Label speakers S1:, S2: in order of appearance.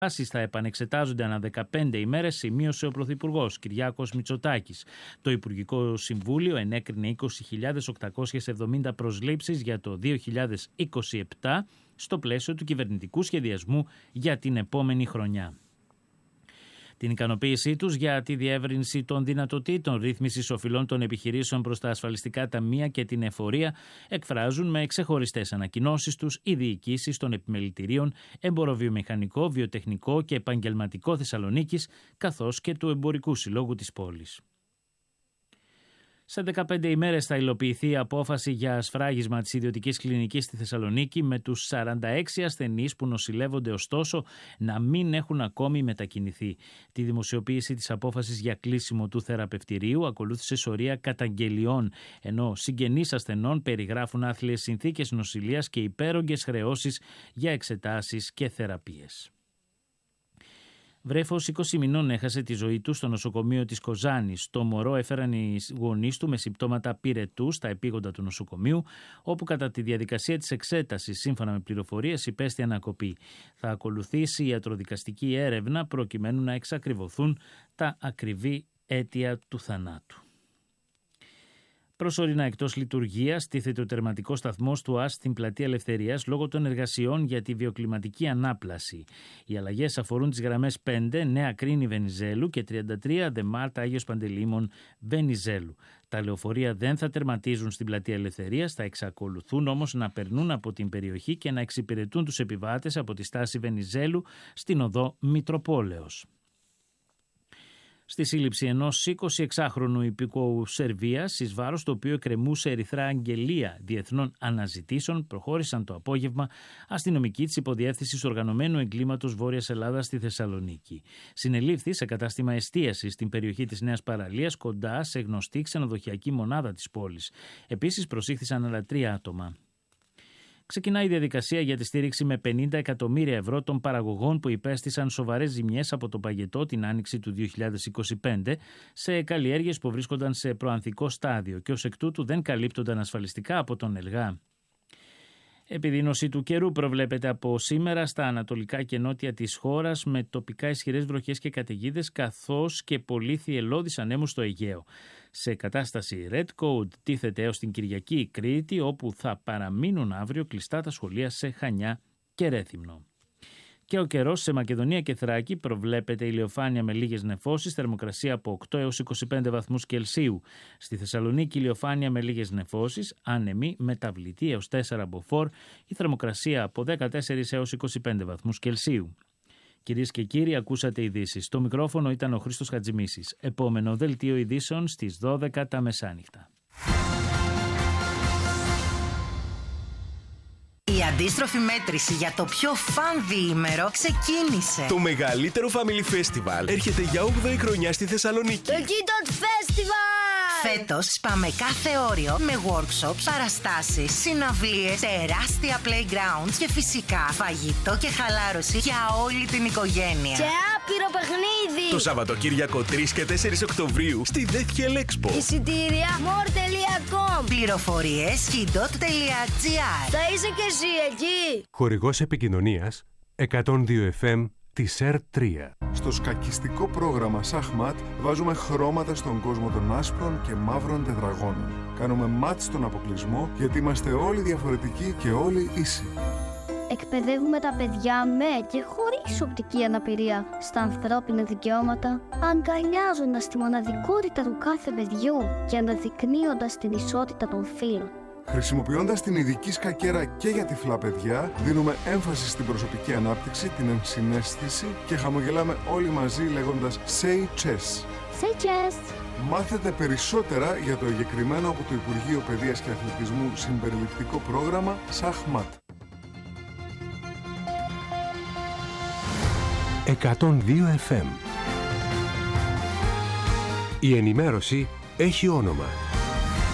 S1: Θα επανεξετάζονται ανά 15 ημέρες, σημείωσε ο Πρωθυπουργός Κυριάκος Μητσοτάκης. Το Υπουργικό Συμβούλιο ενέκρινε 20.870 προσλήψεις για το 2027 στο πλαίσιο του κυβερνητικού σχεδιασμού για την επόμενη χρονιά. Την ικανοποίησή τους για τη διεύρυνση των δυνατοτήτων ρύθμισης οφειλών των επιχειρήσεων προς τα ασφαλιστικά ταμεία και την εφορία εκφράζουν με ξεχωριστές ανακοινώσεις τους οι διοικήσεις των επιμελητηρίων Εμποροβιομηχανικό, Βιοτεχνικό και Επαγγελματικό Θεσσαλονίκης, καθώς και του Εμπορικού Συλλόγου της πόλης. Σε 15 ημέρες θα υλοποιηθεί η απόφαση για ασφράγισμα της ιδιωτικής κλινικής στη Θεσσαλονίκη, με τους 46 ασθενείς που νοσηλεύονται ωστόσο να μην έχουν ακόμη μετακινηθεί. Τη δημοσιοποίηση της απόφασης για κλείσιμο του θεραπευτηρίου ακολούθησε σωρία καταγγελιών, ενώ συγγενείς ασθενών περιγράφουν άθλιες συνθήκες νοσηλείας και υπέρογγες χρεώσεις για εξετάσεις και θεραπείες. Βρέφος 20 μηνών έχασε τη ζωή του στο νοσοκομείο της Κοζάνης. Το μωρό έφεραν οι γονείς του με συμπτώματα πυρετού στα επίγοντα του νοσοκομείου, όπου κατά τη διαδικασία της εξέτασης, σύμφωνα με πληροφορίες, υπέστη ανακοπή. Θα ακολουθήσει ιατροδικαστική έρευνα προκειμένου να εξακριβωθούν τα ακριβή αίτια του θανάτου. Προσωρινά εκτός λειτουργίας τίθεται ο τερματικός σταθμός του ΑΣ στην Πλατεία Ελευθερίας λόγω των εργασιών για τη βιοκλιματική ανάπλαση. Οι αλλαγές αφορούν τις γραμμές 5 Νέα Κρίνη Βενιζέλου και 33 Δεμάρτα Άγιος Παντελεήμων Βενιζέλου. Τα λεωφορεία δεν θα τερματίζουν στην Πλατεία Ελευθερίας, θα εξακολουθούν όμως να περνούν από την περιοχή και να εξυπηρετούν τους επιβάτες από τη στάση Βενιζέλου στην οδό Μητροπόλεως. Στη σύλληψη ενός 26χρονου υπηκόου Σερβίας, εις βάρος το οποίο εκκρεμούσε ερυθρά αγγελία διεθνών αναζητήσεων, προχώρησαν το απόγευμα αστυνομικοί της Υποδιεύθυνσης Οργανωμένου Εγκλήματος Βόρειας Ελλάδας στη Θεσσαλονίκη. Συνελήφθη σε κατάστημα εστίασης στην περιοχή της Νέας Παραλίας, κοντά σε γνωστή ξενοδοχειακή μονάδα της πόλης. Επίσης προσήχθησαν άλλα 3 άτομα. Ξεκινάει η διαδικασία για τη στήριξη με 50 εκατομμύρια ευρώ των παραγωγών που υπέστησαν σοβαρές ζημιές από το παγετό την άνοιξη του 2025 σε καλλιέργειες που βρίσκονταν σε προανθικό στάδιο και ως εκ τούτου δεν καλύπτονταν ασφαλιστικά από τον ΕΛΓΑ. Επιδείνωση του καιρού προβλέπεται από σήμερα στα ανατολικά και νότια της χώρας, με τοπικά ισχυρές βροχές και καταιγίδες, καθώς και πολύ θυελλώδεις ανέμους στο Αιγαίο. Σε κατάσταση Red Code τίθεται έως την Κυριακή η Κρήτη, όπου θα παραμείνουν αύριο κλειστά τα σχολεία σε Χανιά και Ρέθυμνο. Και ο καιρός σε Μακεδονία και Θράκη προβλέπεται ηλιοφάνεια με λίγες νεφώσεις, θερμοκρασία από 8 έως 25 βαθμούς Κελσίου. Στη Θεσσαλονίκη ηλιοφάνεια με λίγες νεφώσεις, άνεμη, μεταβλητή έως 4 μποφόρ, η θερμοκρασία από 14 έως 25 βαθμούς Κελσίου. Κυρίες και κύριοι, ακούσατε ειδήσεις. Στο μικρόφωνο ήταν ο Χρήστος Χατζημίσης. Επόμενο δελτίο ειδήσεων στις 12 τα μεσάνυχτα.
S2: Η αντίστροφη μέτρηση για το πιο φαν διήμερο ξεκίνησε.
S3: Το μεγαλύτερο Family Festival έρχεται για 8η χρονιά στη Θεσσαλονίκη.
S4: Το Kidot Festival!
S2: Φέτος σπάμε κάθε όριο με workshops, παραστάσεις, συναυλίες, τεράστια playgrounds και φυσικά φαγητό και χαλάρωση για όλη την οικογένεια.
S4: Και άπειρο παιχνίδι!
S3: Το Σαββατοκύριακο 3 και 4 Οκτωβρίου στη Deathhill Expo.
S4: Εισιτήρια more.com.
S2: Πληροφορίες kidot.gr.
S4: Θα είσαι και εσύ εκεί!
S5: Χορηγός επικοινωνίας 102 FM της ΕΡΤ3.
S6: Στο σκακιστικό πρόγραμμα Σαχμάτ βάζουμε χρώματα στον κόσμο των άσπρων και μαύρων τετραγώνων. Κάνουμε μάτς στον αποκλεισμό γιατί είμαστε όλοι διαφορετικοί και όλοι ίσοι.
S7: Εκπαιδεύουμε τα παιδιά με και χωρίς οπτική αναπηρία στα ανθρώπινα δικαιώματα, αγκαλιάζοντας τη μοναδικότητα του κάθε παιδιού και αναδεικνύοντας την ισότητα των φύλων.
S6: Χρησιμοποιώντας την ειδική σκακέρα και για τυφλά παιδιά, δίνουμε έμφαση στην προσωπική ανάπτυξη, την ενσυναίσθηση και χαμογελάμε όλοι μαζί λέγοντας Say Chess.
S7: Say Chess!
S6: Μάθετε περισσότερα για το εγκεκριμένο από το Υπουργείο Παιδείας και Αθλητισμού συμπεριληπτικό πρόγραμμα Σαχμάτ.
S5: 102 FM. Η ενημέρωση έχει όνομα.